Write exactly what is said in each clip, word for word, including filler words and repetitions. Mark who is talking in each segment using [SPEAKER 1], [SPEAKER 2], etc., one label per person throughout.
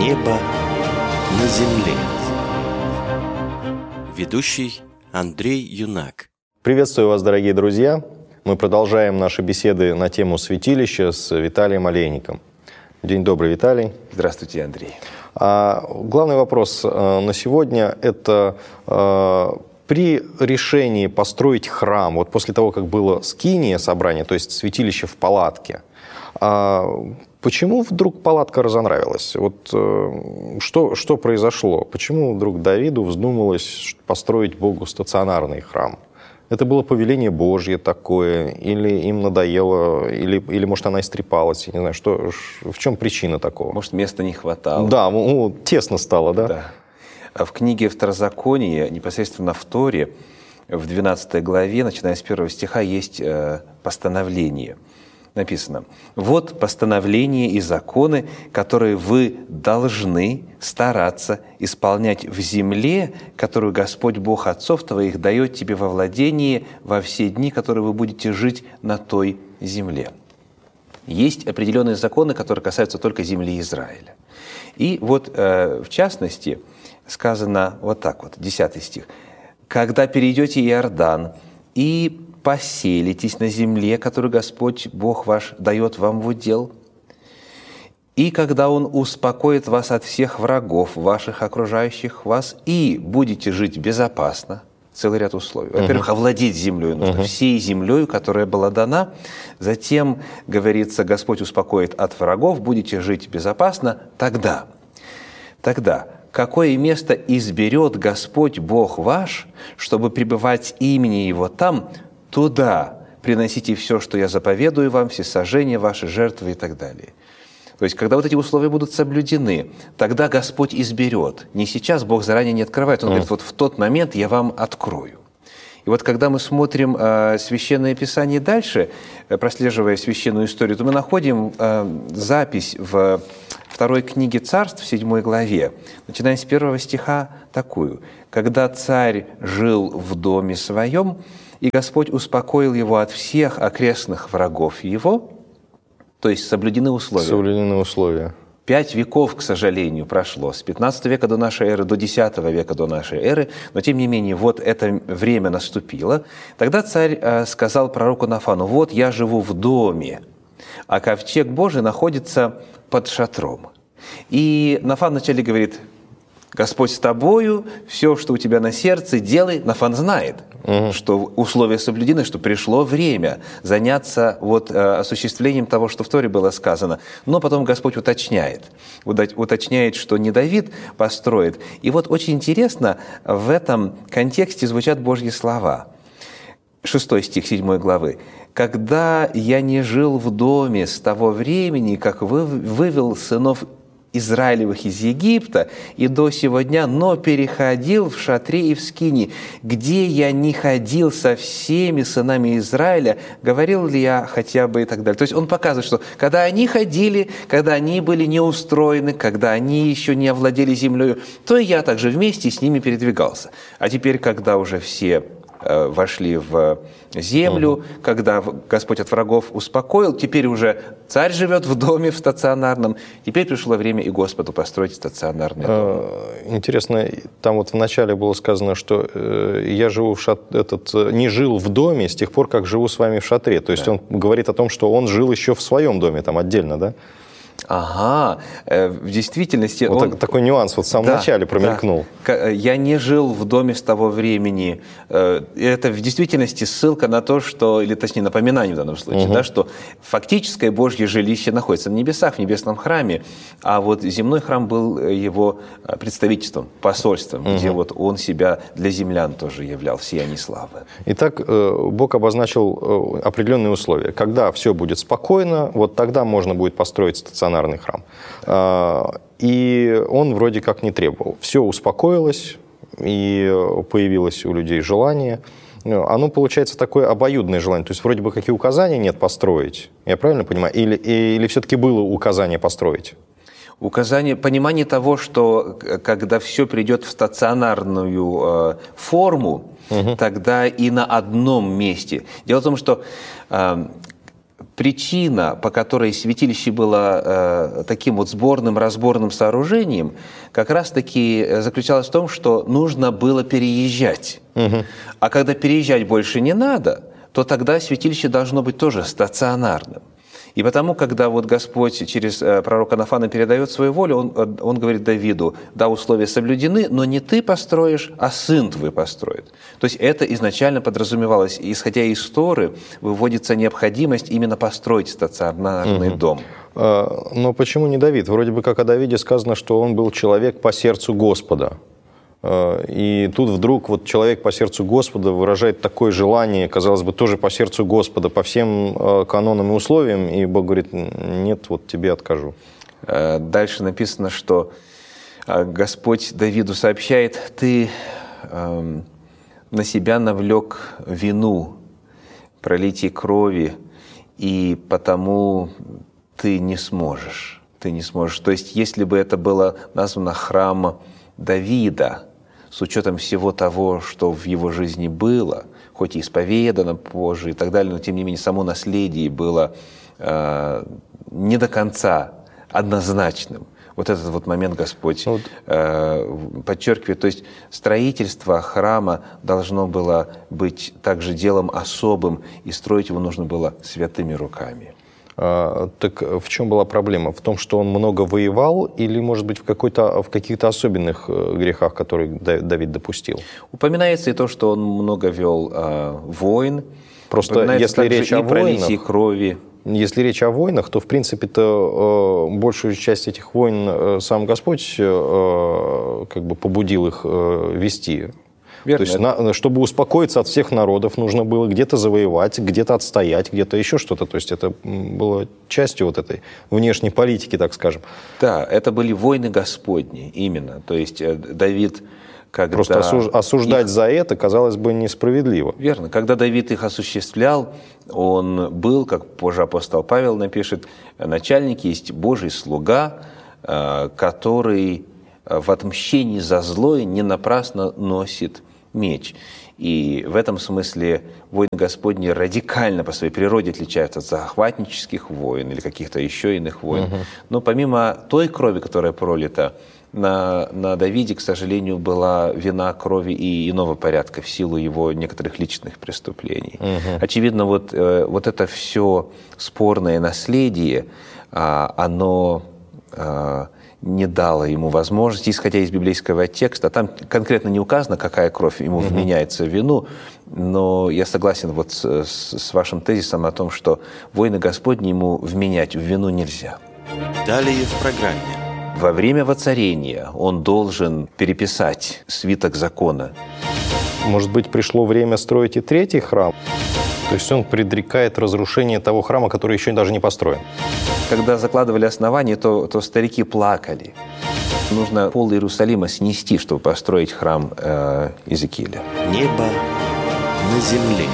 [SPEAKER 1] Небо на земле. Ведущий Андрей Юнак.
[SPEAKER 2] Приветствую вас, дорогие друзья. Мы продолжаем наши беседы на тему святилища с Виталием Олейником. День добрый, Виталий.
[SPEAKER 3] Здравствуйте, Андрей.
[SPEAKER 2] А, главный вопрос на сегодня – это а, при решении построить храм, вот после того, как было скиния собрание, то есть святилище в палатке, а, почему вдруг палатка разонравилась? Вот э, что, что произошло? Почему вдруг Давиду вздумалось построить Богу стационарный храм? Это было повеление Божье такое, или им надоело, или, или может, она истрепалась, я не знаю, что, в чем причина такого?
[SPEAKER 3] Может, места не хватало.
[SPEAKER 2] Да, ну, тесно стало, да?
[SPEAKER 3] Да. В книге Второзакония, непосредственно в Торе, в двенадцатой главе, начиная с первого стиха, есть э, постановление. Написано: «Вот постановления и законы, которые вы должны стараться исполнять в земле, которую Господь Бог отцов твоих дает тебе во владение во все дни, которые вы будете жить на той земле». Есть определенные законы, которые касаются только земли Израиля. И вот, э, в частности, сказано вот так вот, десятый стих. «Когда перейдете Иордан и поселитесь на земле, которую Господь Бог ваш дает вам в удел, и когда Он успокоит вас от всех врагов ваших, окружающих вас, и будете жить безопасно», целый ряд условий. Во-первых, овладеть землей нужно, uh-huh. всей землей, которая была дана. Затем, говорится, Господь успокоит от врагов, будете жить безопасно. Тогда, тогда, какое место изберет Господь Бог ваш, чтобы пребывать имени Его там, туда приносите все, что я заповедую вам, все сожжения ваши, жертвы и так далее. То есть, когда вот эти условия будут соблюдены, тогда Господь изберет. Не сейчас, Бог заранее не открывает. Он mm. говорит, вот в тот момент я вам открою. И вот когда мы смотрим э, Священное Писание дальше, э, прослеживая священную историю, то мы находим э, запись в второй книге Царств, в седьмой главе, начиная с первого стиха такую. «Когда царь жил в доме своем, и Господь успокоил его от всех окрестных врагов его», то есть соблюдены условия.
[SPEAKER 2] Соблюдены условия.
[SPEAKER 3] Пять веков, к сожалению, прошло, с пятнадцатого века до нашей эры до десятого века до нашей эры, но тем не менее, вот это время наступило. Тогда царь э, сказал пророку Нафану: «Вот я живу в доме, а ковчег Божий находится под шатром». И Нафан вначале говорит: «Господь с тобою, все, что у тебя на сердце, делай». Нафан знает, угу. что условия соблюдены, что пришло время заняться вот, э, осуществлением того, что в Торе было сказано. Но потом Господь уточняет, уточняет, что не Давид построит. И вот очень интересно, в этом контексте звучат Божьи слова. Шестой стих седьмой главы. «Когда я не жил в доме с того времени, как вы, вывел сынов Израилевых из Египта и до сего дня, но переходил в шатре и в скинии, где я не ходил со всеми сынами Израиля, говорил ли я хотя бы» и так далее. То есть он показывает, что когда они ходили, когда они были неустроены, когда они еще не овладели землей, то и я также вместе с ними передвигался. А теперь, когда уже все вошли в землю, угу. когда Господь от врагов успокоил, теперь уже царь живет в доме, в стационарном, теперь пришло время и Господу построить стационарный дом.
[SPEAKER 2] Интересно, там вот вначале было сказано, что я живу в шат... этот, не жил в доме с тех пор, как живу с вами в шатре. То есть да. он говорит о том, что он жил еще в своем доме, там отдельно, да?
[SPEAKER 3] Ага, в действительности...
[SPEAKER 2] Вот
[SPEAKER 3] он...
[SPEAKER 2] такой нюанс вот в самом да, начале промелькнул.
[SPEAKER 3] Да. Я не жил в доме с того времени. Это в действительности ссылка на то, что, или точнее напоминание в данном случае, угу. да, что фактическое Божье жилище находится на небесах, в небесном храме, а вот земной храм был его представительством, посольством, угу. где вот он себя для землян тоже являл в сиянии славы.
[SPEAKER 2] Итак, Бог обозначил определенные условия. Когда все будет спокойно, вот тогда можно будет построить стационарный храм. И он вроде как не требовал. Все успокоилось, и появилось у людей желание. Оно, получается, такое обоюдное желание. То есть вроде бы какие указания нет построить. Я правильно понимаю? Или, или все-таки было указание построить?
[SPEAKER 3] Указание, понимание того, что когда все придет в стационарную э, форму, угу. тогда и на одном месте. Дело в том, что... Э, причина, по которой святилище было э, таким вот сборным, разборным сооружением, как раз-таки заключалась в том, что нужно было переезжать. Угу. А когда переезжать больше не надо, то тогда святилище должно быть тоже стационарным. И потому, когда вот Господь через пророка Нафана передает свою волю, он, он говорит Давиду: да, условия соблюдены, но не ты построишь, а сын твой построит. То есть это изначально подразумевалось. Исходя из Торы, выводится необходимость именно построить стационарный угу. дом.
[SPEAKER 2] А, но почему не Давид? Вроде бы как о Давиде сказано, что он был человек по сердцу Господа. И тут вдруг вот человек по сердцу Господа выражает такое желание, казалось бы, тоже по сердцу Господа, по всем канонам и условиям, и Бог говорит: нет, вот тебе откажу.
[SPEAKER 3] Дальше написано, что Господь Давиду сообщает: ты э, на себя навлек вину, пролитие крови, и потому ты не сможешь, ты не сможешь. То есть, если бы это было названо храм Давида, с учетом всего того, что в его жизни было, хоть и исповедано позже и так далее, но тем не менее само наследие было э, не до конца однозначным. Вот этот вот момент Господь вот. э, подчеркивает. То есть строительство храма должно было быть также делом особым, и строить его нужно было святыми руками.
[SPEAKER 2] А, так в чем была проблема? В том, что он много воевал, или, может быть, в, какой-то, в каких-то особенных грехах, которые Давид допустил?
[SPEAKER 3] Упоминается и то, что он много вел э, войн.
[SPEAKER 2] Просто если речь о войнах,
[SPEAKER 3] крови.
[SPEAKER 2] Если речь о войнах, то, в принципе-то, э, большую часть этих войн э, сам Господь э, как бы побудил их э, вести.
[SPEAKER 3] Верно.
[SPEAKER 2] То есть, на, чтобы успокоиться от всех народов, нужно было где-то завоевать, где-то отстоять, где-то еще что-то. То есть это было частью вот этой внешней политики, так скажем.
[SPEAKER 3] Да, это были войны Господни, именно. То есть Давид, когда...
[SPEAKER 2] Просто осуждать их... за это, казалось бы, несправедливо.
[SPEAKER 3] Верно. Когда Давид их осуществлял, он был, как позже апостол Павел напишет, начальник есть Божий слуга, который в отмщении за злое не напрасно носит меч. И в этом смысле войны Господни радикально по своей природе отличаются от захватнических войн или каких-то еще иных войн. Угу. Но помимо той крови, которая пролита, на, на Давиде, к сожалению, была вина крови и иного порядка в силу его некоторых личных преступлений. Угу. Очевидно, вот, вот это все спорное наследие, оно не дало ему возможности, исходя из библейского текста. Там конкретно не указано, какая кровь ему угу. вменяется в вину, но я согласен вот с, с вашим тезисом о том, что войны Господни ему вменять в вину нельзя.
[SPEAKER 1] Далее в программе.
[SPEAKER 3] Во время воцарения он должен переписать свиток закона.
[SPEAKER 2] Может быть, пришло время строить и третий храм? То есть он предрекает разрушение того храма, который еще даже не построен.
[SPEAKER 3] Когда закладывали основание, то, то старики плакали. Нужно пол Иерусалима снести, чтобы построить храм э, Иезекииля.
[SPEAKER 1] Небо на земле.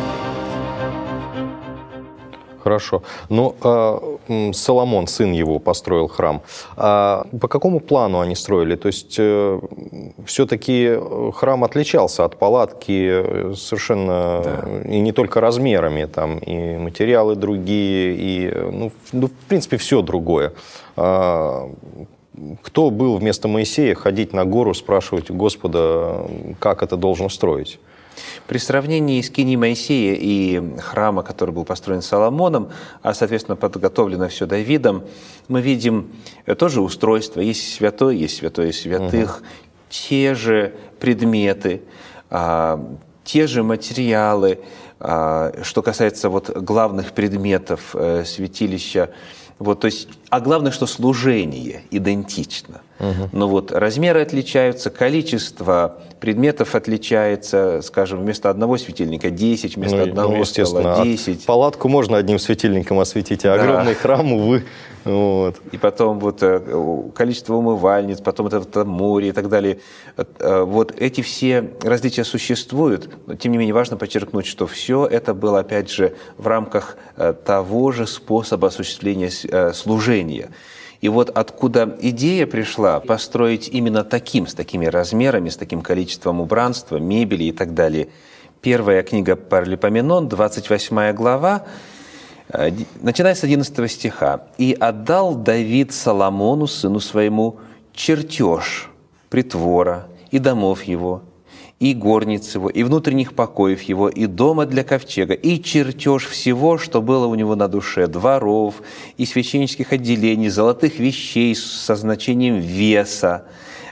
[SPEAKER 2] Хорошо. Но э, Соломон, сын его, построил храм. А по какому плану они строили? То есть э, все-таки храм отличался от палатки совершенно, да. И не только размерами, там и материалы другие, и, ну, ну, в принципе, все другое. А, кто был вместо Моисея ходить на гору, спрашивать у Господа, как это должен строить?
[SPEAKER 3] При сравнении скинии Моисея и храма, который был построен Соломоном, а, соответственно, подготовлено все Давидом, мы видим тоже устройство. Есть святой, есть святое святых, угу. те же предметы, а, те же материалы. А, что касается вот главных предметов а, святилища, вот, то есть, а главное, что служение идентично. Угу. Но вот размеры отличаются, количество предметов отличается, скажем, вместо одного светильника десять, вместо ну, одного ну, стола десять.
[SPEAKER 2] Палатку можно одним светильником осветить, а да. огромный храм, увы. Вот.
[SPEAKER 3] И потом вот количество умывальниц, потом это, это море и так далее. Вот эти все различия существуют, но тем не менее важно подчеркнуть, что все это было, опять же, в рамках того же способа осуществления служения. И вот откуда идея пришла построить именно таким, с такими размерами, с таким количеством убранства, мебели и так далее. Первая книга Паралипоменон, двадцать восьмая глава, Начиная с одиннадцатого стиха. «И отдал Давид Соломону, сыну своему, чертеж притвора и домов его, и горниц его, и внутренних покоев его, и дома для ковчега, и чертеж всего, что было у него на душе, дворов, и священнических отделений, золотых вещей со значением веса,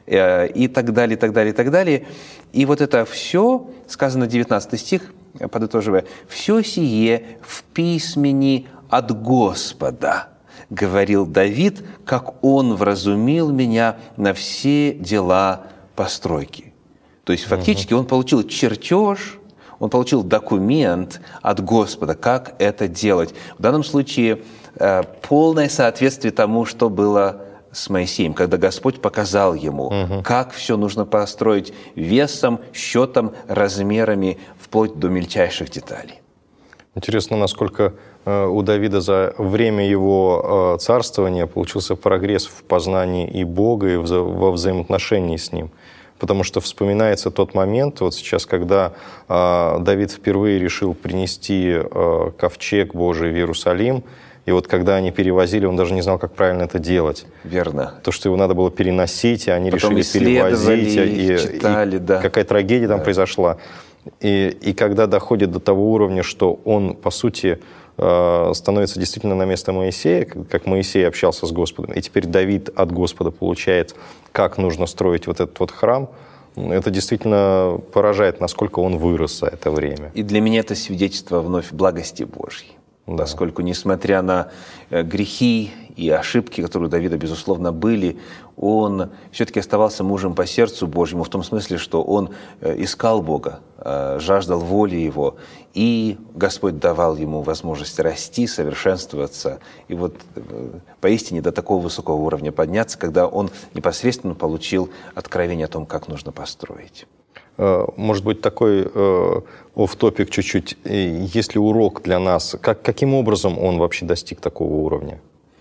[SPEAKER 3] и так далее, и так далее, и так далее». И вот это все, сказано девятнадцатый стих, подытоживая, «все сие в письмени от Господа, говорил Давид, как он вразумил меня на все дела постройки». То есть фактически он получил чертеж, он получил документ от Господа, как это делать. В данном случае э, полное соответствие тому, что было с Моисеем, когда Господь показал ему, угу. как все нужно построить весом, счетом, размерами, вплоть до мельчайших деталей.
[SPEAKER 2] Интересно, насколько у Давида за время его царствования получился прогресс в познании и Бога, и во взаимоотношении с Ним. Потому что вспоминается тот момент, вот сейчас, когда Давид впервые решил принести ковчег Божий в Иерусалим, и вот когда они перевозили, он даже не знал, как правильно это делать.
[SPEAKER 3] Верно.
[SPEAKER 2] То, что его надо было переносить, и они
[SPEAKER 3] Потом
[SPEAKER 2] решили перевозить. И,
[SPEAKER 3] читали,
[SPEAKER 2] и
[SPEAKER 3] да.
[SPEAKER 2] какая трагедия там
[SPEAKER 3] да.
[SPEAKER 2] произошла. И, и когда доходит до того уровня, что он, по сути, становится действительно на место Моисея, как Моисей общался с Господом, и теперь Давид от Господа получает, как нужно строить вот этот вот храм, это действительно поражает, насколько он вырос за это время.
[SPEAKER 3] И для меня это свидетельство вновь благости Божьей. Да. Поскольку, несмотря на грехи и ошибки, которые у Давида, безусловно, были, он все-таки оставался мужем по сердцу Божьему, в том смысле, что он искал Бога, жаждал воли Его, и Господь давал ему возможность расти, совершенствоваться, и вот поистине до такого высокого уровня подняться, когда он непосредственно получил откровение о том, как нужно построить.
[SPEAKER 2] Может быть, такой офф-топик чуть-чуть. Есть ли урок для нас? Как, каким образом он вообще достиг такого уровня?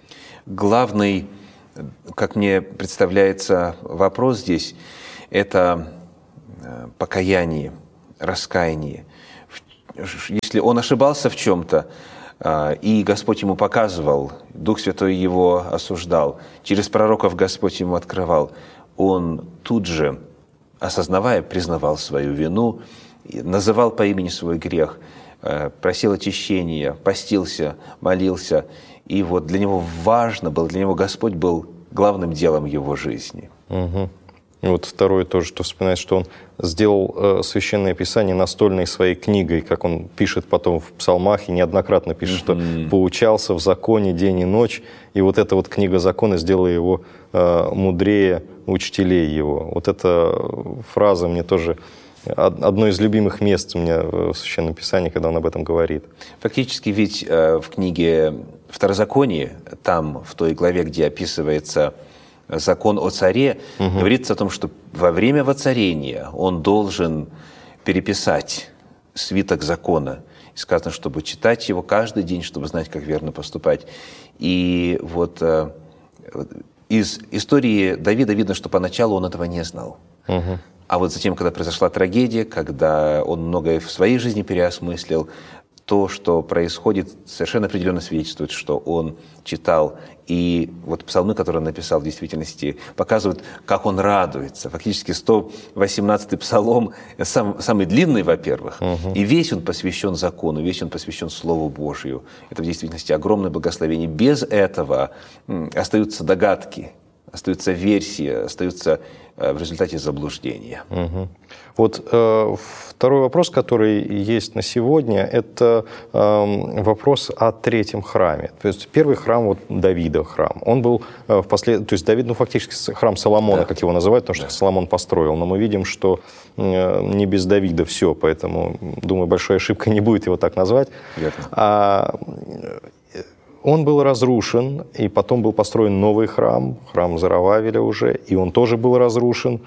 [SPEAKER 3] Главный, как мне представляется, вопрос здесь – это покаяние, раскаяние. Если он ошибался в чем-то, и Господь ему показывал, Дух Святой его осуждал, через пророков Господь ему открывал, он тут же, осознавая, признавал свою вину, называл по имени свой грех, просил очищения, постился, молился. И вот для него важно было, для него Господь был главным делом его жизни.
[SPEAKER 2] Угу. И вот второе тоже, что вспоминает, что он сделал э, Священное Писание настольной своей книгой, как он пишет потом в псалмах, и неоднократно пишет, mm-hmm. что поучался в законе день и ночь, и вот эта вот книга закона сделала его э, мудрее учителей его. Вот эта фраза мне тоже одно из любимых мест у меня в Священном Писании, когда он об этом говорит.
[SPEAKER 3] Фактически ведь э, в книге Второзаконие, там, в той главе, где описывается закон о царе, угу. говорится о том, что во время воцарения он должен переписать свиток закона. И сказано, чтобы читать его каждый день, чтобы знать, как верно поступать. И вот э, из истории Давида видно, что поначалу он этого не знал. Угу. А вот затем, когда произошла трагедия, когда он многое в своей жизни переосмыслил, то, что происходит, совершенно определенно свидетельствует, что он читал. И вот псалмы, которые он написал, в действительности показывают, как он радуется. Фактически сто восемнадцатый псалом сам, самый длинный, во-первых, угу. и весь он посвящен закону, весь он посвящен Слову Божию. Это в действительности огромное благословение. Без этого остаются догадки, остаются версии, остаются в результате заблуждения.
[SPEAKER 2] Угу. Вот э, второй вопрос, который есть на сегодня, это э, вопрос о третьем храме. То есть первый храм, вот Давида храм, он был э, впоследствии, то есть Давид, ну фактически храм Соломона, да. как его называют, потому что да. Соломон построил, но мы видим, что э, не без Давида все, поэтому, думаю, большой ошибкой не будет его так назвать.
[SPEAKER 3] Верно. А,
[SPEAKER 2] Он был разрушен, и потом был построен новый храм, храм Зоровавеля уже, и он тоже был разрушен.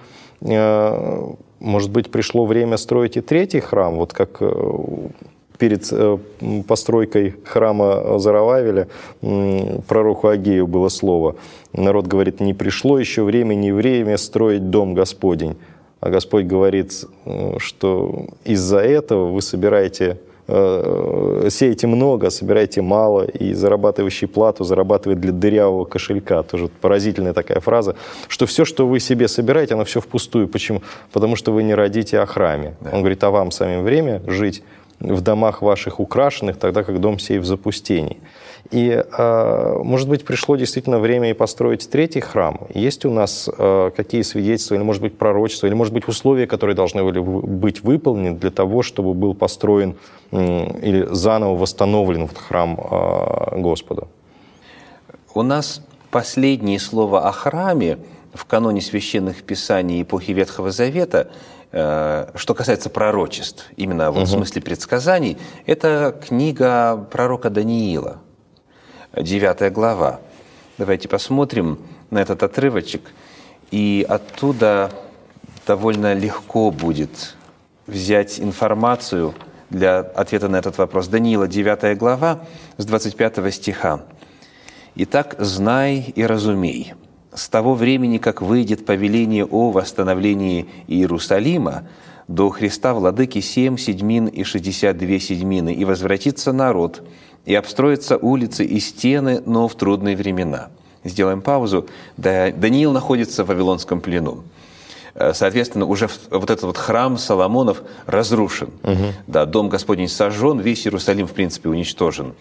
[SPEAKER 2] Может быть, пришло время строить и третий храм, вот как перед постройкой храма Зоровавеля пророку Агею было слово. Народ говорит, не пришло еще время, не время строить дом Господень. А Господь говорит, что из-за этого вы собираете э, сеете много, собираете мало, и зарабатывающий плату зарабатывает для дырявого кошелька. Тоже поразительная такая фраза, что все, что вы себе собираете, оно все впустую. Почему? Потому что вы не родите о храме. Да. Он говорит, а вам самим время жить в домах ваших украшенных, тогда как дом сей в запустении. И, э, может быть, пришло действительно время и построить третий храм. Есть у нас э, какие свидетельства, или, может быть, пророчества, или, может быть, условия, которые должны были быть выполнены для того, чтобы был построен э, или заново восстановлен вот храм э, Господа?
[SPEAKER 3] У нас последнее слово о храме в каноне священных писаний эпохи Ветхого Завета, э, что касается пророчеств, именно вот угу. в смысле предсказаний, это книга пророка Даниила, девятая глава. Давайте посмотрим на этот отрывочек, и оттуда довольно легко будет взять информацию для ответа на этот вопрос. Даниила, девятая глава, с двадцать пятого стиха. «Итак, знай и разумей, с того времени, как выйдет повеление о восстановлении Иерусалима, до Христа Владыки семь седьмин и шестьдесят две седьмины, и возвратится народ, и обстроятся улицы и стены, но в трудные времена». Сделаем паузу. Даниил находится в Вавилонском плену. Соответственно, уже вот этот вот храм Соломонов разрушен. Угу. Да, дом Господень сожжен, весь Иерусалим, в принципе, уничтожен.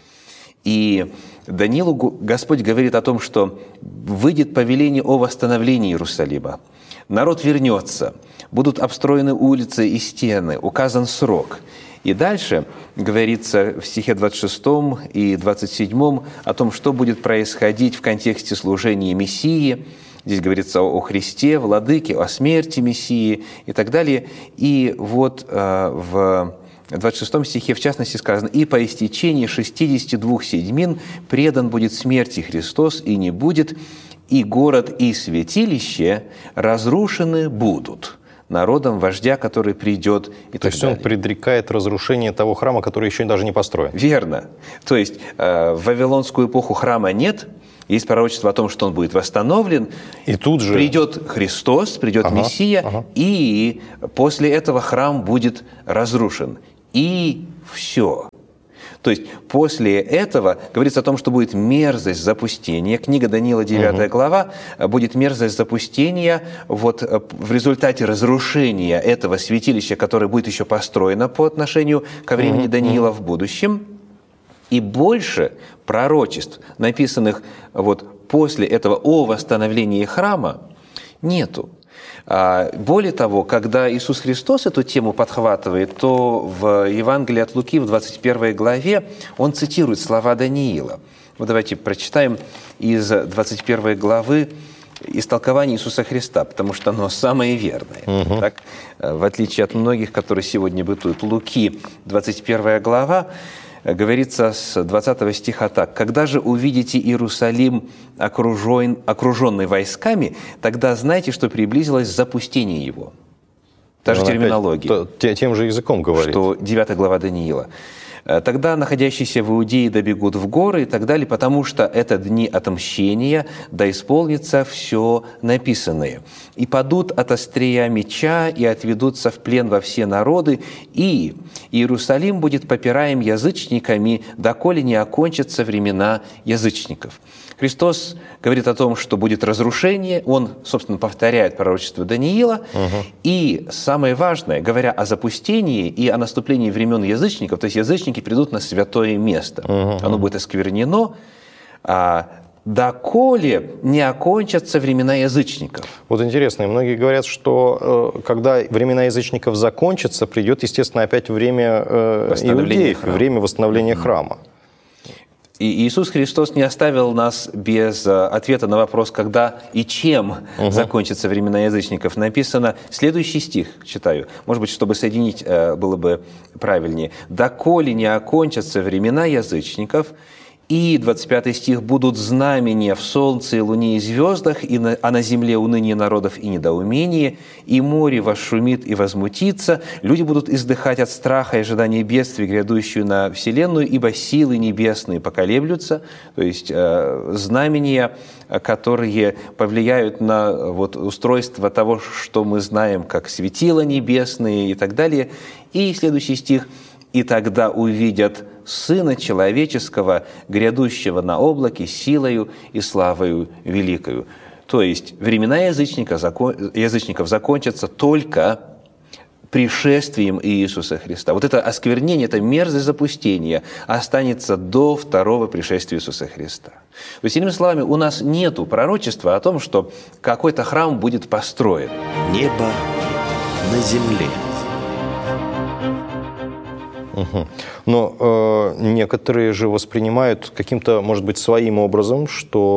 [SPEAKER 3] И Даниилу Господь говорит о том, что выйдет повеление о восстановлении Иерусалима. Народ вернется, будут обстроены улицы и стены, указан срок. И дальше говорится в стихе двадцать шестом и двадцать седьмом о том, что будет происходить в контексте служения Мессии. Здесь говорится о Христе, Владыке, о смерти Мессии и так далее. И вот э, в двадцать шестом стихе, в частности, сказано: «И по истечении шестидесяти двух седьмин предан будет смерти Христос, и не будет, и город, и святилище разрушены будут народом вождя, который придет». И
[SPEAKER 2] То
[SPEAKER 3] так
[SPEAKER 2] есть
[SPEAKER 3] далее.
[SPEAKER 2] он предрекает разрушение того храма, который еще даже не построен.
[SPEAKER 3] Верно. То есть э, в Вавилонскую эпоху храма нет, есть пророчество о том, что он будет восстановлен.
[SPEAKER 2] И тут же
[SPEAKER 3] придет Христос, придет
[SPEAKER 2] ага,
[SPEAKER 3] Мессия,
[SPEAKER 2] ага.
[SPEAKER 3] и после этого храм будет разрушен. И все. То есть после этого говорится о том, что будет мерзость запустения. Книга Даниила, девятая угу. глава, будет мерзость запустения вот в результате разрушения этого святилища, которое будет еще построено по отношению ко времени угу. Даниила в будущем. И больше пророчеств, написанных вот после этого о восстановлении храма, нету. Более того, когда Иисус Христос эту тему подхватывает, то в Евангелии от Луки в двадцать первой главе он цитирует слова Даниила. Вот давайте прочитаем из двадцать первой главы истолкование Иисуса Христа, потому что оно самое верное. Угу. Так, в отличие от многих, которые сегодня бытуют. Луки, двадцать первая глава, говорится с двадцатого стиха так: «Когда же увидите Иерусалим окружен, окруженный войсками, тогда знайте, что приблизилось запустение его». Та же терминология.
[SPEAKER 2] Опять, тем же языком говорит.
[SPEAKER 3] Что девятая глава Даниила. «Тогда находящиеся в Иудее добегут в горы» и так далее, потому что это дни отмщения, да исполнится все написанное. «И падут от острия меча, и отведутся в плен во все народы, и Иерусалим будет попираем язычниками, доколе не окончатся времена язычников». Христос говорит о том, что будет разрушение, он, собственно, повторяет пророчество Даниила, угу. и самое важное, говоря о запустении и о наступлении времен язычников, то есть язычники придут на святое место, угу. оно будет осквернено, а доколе не окончатся времена язычников.
[SPEAKER 2] Вот интересно, и многие говорят, что э, когда времена язычников закончатся, придет, естественно, опять время э, иудеев, храма. время восстановления угу. храма.
[SPEAKER 3] И Иисус Христос не оставил нас без ответа на вопрос, когда и чем угу. закончатся времена язычников. Написано, следующий стих, читаю, может быть, чтобы соединить было бы правильнее. «Доколе не окончатся времена язычников, и, двадцать пятый стих, будут знамения в солнце, и луне и звездах, и на, а на земле уныние народов и недоумение, и море восшумит и возмутится, люди будут издыхать от страха и ожидания бедствий, грядущую на вселенную, ибо силы небесные поколеблются». То есть э, знамения, которые повлияют на вот, устройство того, что мы знаем, как светила небесные и так далее. И следующий стих: и тогда увидят Сына Человеческого, грядущего на облаке, силою и славою великою». То есть времена язычников, закон, язычников закончатся только пришествием Иисуса Христа. Вот это осквернение, это мерзость запустения останется до второго пришествия Иисуса Христа. То есть, иными словами, у нас нет пророчества о том, что какой-то храм будет построен.
[SPEAKER 1] Небо на земле.
[SPEAKER 2] Угу. Но э, некоторые же воспринимают каким-то, может быть, своим образом,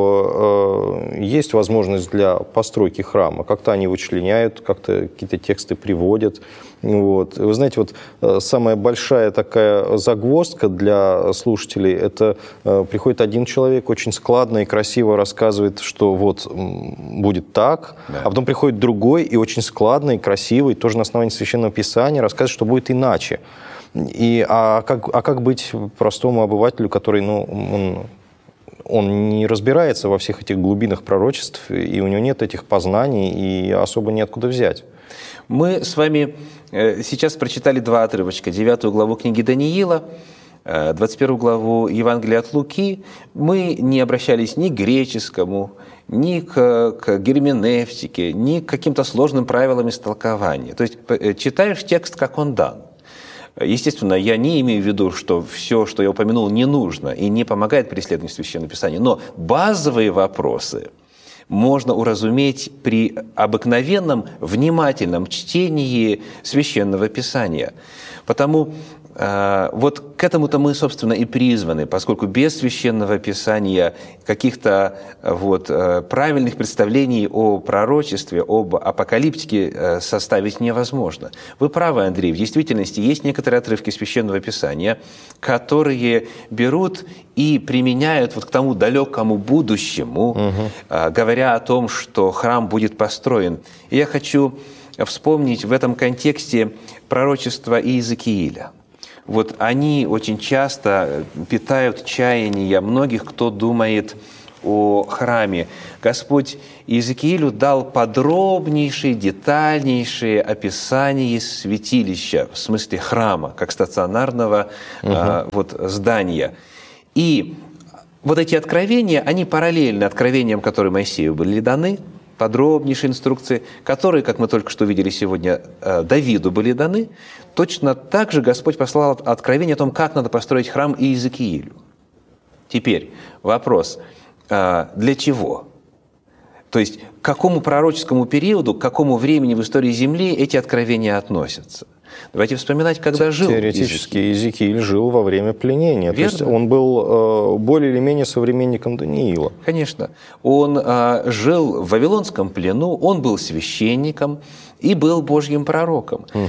[SPEAKER 2] что э, есть возможность для постройки храма. Как-то они вычленяют, как-то какие-то тексты приводят. Вот. Вы знаете, вот э, самая большая такая загвоздка для слушателей, это э, приходит один человек, очень складно и красиво рассказывает, что вот будет так, да. А потом приходит другой и очень складно и красиво, и тоже на основании Священного Писания рассказывает, что будет иначе. И, а, как, а как быть простому обывателю, который, ну, он, он не разбирается во всех этих глубинах пророчеств, и у него нет этих познаний, и особо неоткуда взять?
[SPEAKER 3] Мы с вами сейчас прочитали два отрывочка. девятую главу книги Даниила, двадцать первую главу Евангелия от Луки. Мы не обращались ни к греческому, ни к, к герменевтике, ни к каким-то сложным правилам истолкования. То есть читаешь текст, как он дан. Естественно, я не имею в виду, что все, что я упомянул, не нужно и не помогает при исследовании Священного Писания, но базовые вопросы можно уразуметь при обыкновенном, внимательном чтении Священного Писания. Потому э, вот к этому-то мы, собственно, и призваны, поскольку без Священного Писания каких-то вот, э, правильных представлений о пророчестве, об апокалиптике э, составить невозможно. Вы правы, Андрей, в действительности есть некоторые отрывки Священного Писания, которые берут и применяют вот к тому далекому будущему, угу. э, говоря о том, что храм будет построен. И я хочу вспомнить в этом контексте пророчество Иезекииля. Вот они очень часто питают чаяния многих, кто думает о храме. Господь Иезекиилю дал подробнейшие, детальнейшие описание святилища, в смысле храма, как стационарного угу. а, вот, здания. И вот эти откровения, они параллельны откровениям, которые Моисею были даны, подробнейшие инструкции, которые, как мы только что видели сегодня, Давиду были даны. Точно так же Господь послал откровение о том, как надо построить храм Иезекиилю. Теперь вопрос, для чего? То есть к какому пророческому периоду, к какому времени в истории Земли эти откровения относятся? Давайте вспоминать, когда жил
[SPEAKER 2] Теоретически Иезекииль жил во время пленения.
[SPEAKER 3] Верно.
[SPEAKER 2] То есть он был э, более или менее современником Даниила.
[SPEAKER 3] Конечно. Он э, жил в Вавилонском плену, он был священником и был Божьим пророком. Угу.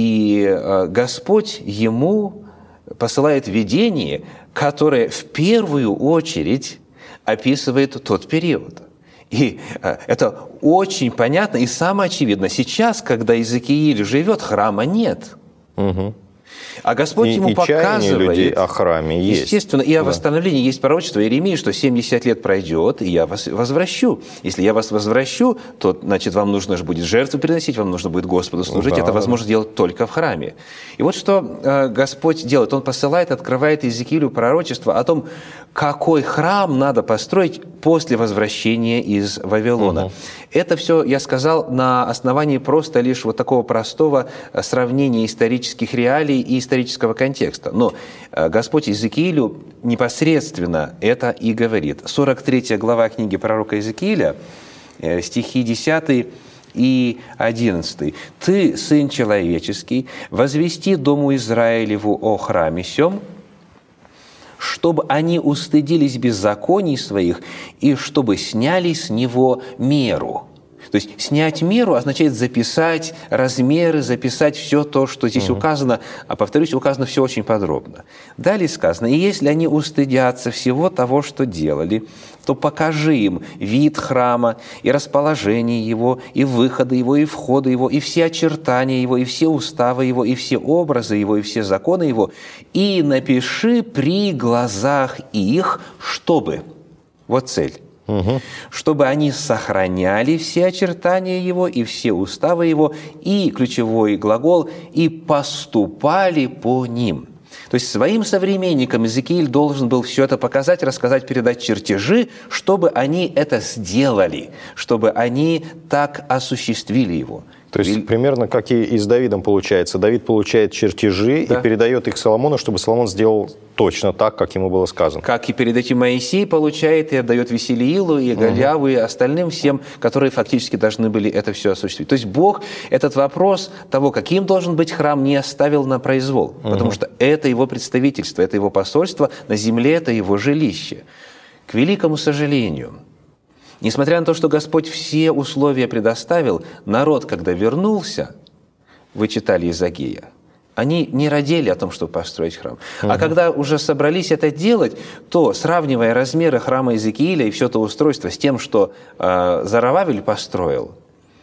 [SPEAKER 3] И э, Господь ему посылает видение, которое в первую очередь описывает тот период. И это очень понятно и самое очевидно. Сейчас, когда Иезекииль живет, храма нет. Угу. А Господь и, ему и показывает,
[SPEAKER 2] людей о храме есть.
[SPEAKER 3] Естественно, и о восстановлении. Да. Есть пророчество Иеремии, что семьдесят лет пройдет, и я вас возвращу. Если я вас возвращу, то, значит, вам нужно же будет жертву приносить, вам нужно будет Господу служить. Да. Это возможно делать только в храме. И вот что э, Господь делает. Он посылает, открывает Иезекиилю пророчество о том, какой храм надо построить после возвращения из Вавилона. Угу. Это все я сказал на основании просто лишь вот такого простого сравнения исторических реалий и исторического контекста. Но Господь Иезекиилю непосредственно это и говорит. сорок третья глава книги пророка Иезекииля, стихи десятый и одиннадцатый. «Ты, сын человеческий, возвести дому Израилеву о храме сем, чтобы они устыдились беззаконий своих и чтобы сняли с него меру». То есть снять меру означает записать размеры, записать все то, что здесь угу. указано. А, повторюсь, указано все очень подробно. Далее сказано: «И если они устыдятся всего того, что делали, то покажи им вид храма, и расположение его, и выходы его, и входы его, и все очертания его, и все уставы его, и все образы его, и все законы его, и напиши при глазах их, чтобы...» Вот цель. Угу. «Чтобы они сохраняли все очертания его и все уставы его, и, ключевой глагол, и поступали по ним». То есть своим современникам Иезекииль должен был все это показать, рассказать, передать чертежи, чтобы они это сделали, чтобы они так осуществили его.
[SPEAKER 2] То есть Виль... примерно как и, и с Давидом получается. Давид получает чертежи, да, и передает их Соломону, чтобы Соломон сделал точно так, как ему было сказано.
[SPEAKER 3] Как и перед этим Моисей получает и отдает Веселиилу, и Голиаву, угу. и остальным всем, которые фактически должны были это все осуществить. То есть Бог этот вопрос того, каким должен быть храм, не оставил на произвол, угу. потому что это его представительство, это его посольство, на земле это его жилище. К великому сожалению, несмотря на то, что Господь все условия предоставил, народ, когда вернулся, вы читали из Агея, они не радели о том, чтобы построить храм. Угу. А когда уже собрались это делать, то, сравнивая размеры храма Иезекииля и все это устройство с тем, что э, Зоровавель построил,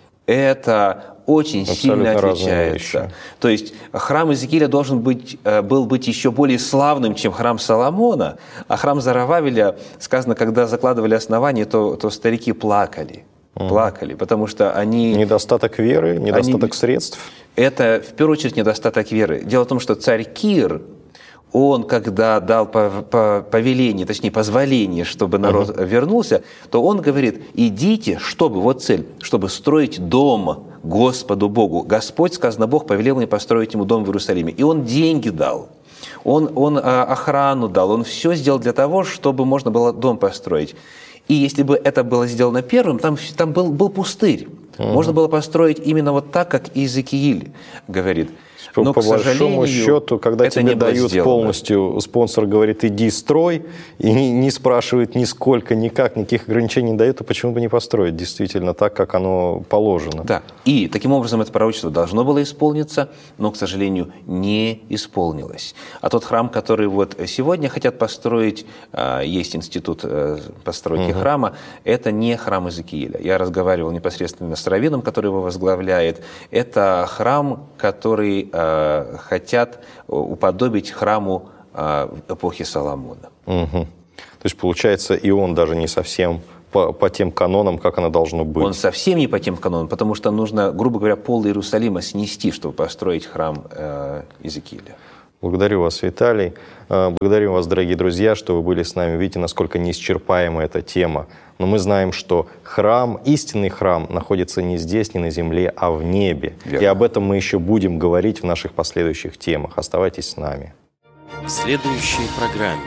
[SPEAKER 3] это очень
[SPEAKER 2] абсолютно
[SPEAKER 3] сильно отличается. То есть храм Иезекииля должен быть, был быть еще более славным, чем храм Соломона, а храм Зоровавеля, сказано, когда закладывали основание, то, то старики плакали. Mm. Плакали, потому что они...
[SPEAKER 2] Недостаток веры, недостаток они,
[SPEAKER 3] средств? Это, в первую очередь, недостаток веры. Дело в том, что царь Кир, он, когда дал повеление, точнее, позволение, чтобы народ uh-huh. вернулся, то он говорит, идите, чтобы, вот цель, чтобы строить дом Господу Богу. Господь, сказано, Бог повелел мне построить ему дом в Иерусалиме. И он деньги дал, он, он охрану дал, он все сделал для того, чтобы можно было дом построить. И если бы это было сделано первым, там, там был, был пустырь. Uh-huh. Можно было построить именно вот так, как Иезекииль говорит. Но,
[SPEAKER 2] по большому счету, когда тебе дают полностью, спонсор говорит, иди строй, и не, не спрашивает нисколько, никак, никаких ограничений не дает, то почему бы не построить действительно так, как оно положено?
[SPEAKER 3] Да, и таким образом это пророчество должно было исполниться, но, к сожалению, не исполнилось. А тот храм, который вот сегодня хотят построить, есть институт постройки угу. храма, это не храм Иезекииля. Я разговаривал непосредственно с раввином, который его возглавляет. Это храм, который хотят уподобить храму эпохи Соломона.
[SPEAKER 2] Угу. То есть, получается, и он даже не совсем по, по тем канонам, как оно должно быть.
[SPEAKER 3] Он совсем не по тем канонам, потому что нужно, грубо говоря, пол Иерусалима снести, чтобы построить храм э, Иезекииля.
[SPEAKER 2] Благодарю вас, Виталий. Благодарю вас, дорогие друзья, что вы были с нами. Видите, насколько неисчерпаема эта тема. Но мы знаем, что храм, истинный храм, находится не здесь, не на земле, а в небе. Верно. И об этом мы еще будем говорить в наших последующих темах. Оставайтесь с нами.
[SPEAKER 1] В следующей программе.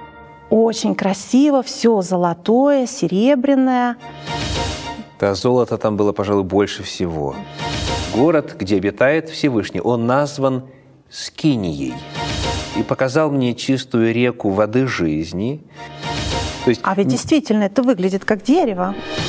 [SPEAKER 4] Очень красиво, все золотое, серебряное.
[SPEAKER 3] Да, золота там было, пожалуй, больше всего. Город, где обитает Всевышний, он назван Скинией. И показал мне чистую реку воды жизни.
[SPEAKER 4] То есть... А ведь действительно это выглядит как дерево.